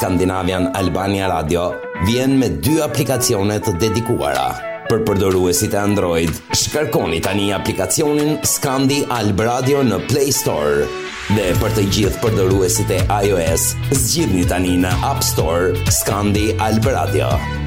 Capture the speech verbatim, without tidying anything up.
Scandinavian Albania Radio vjen me dy aplikacione të dedikuara. Për përdoruesit e Android, shkarkoni tani aplikacionin Skandi Alb Radio në Play Store. Dhe për të gjithë përdoruesit e iOS, zgjidhni tani në App Store Skandi Alb Radio.